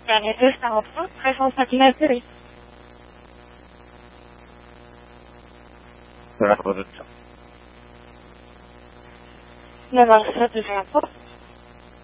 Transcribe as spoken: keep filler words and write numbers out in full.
يعني تسعة مبسوط خايف أوصل لها سري. لا أخبرت. لا ما خسرت في مبسوط.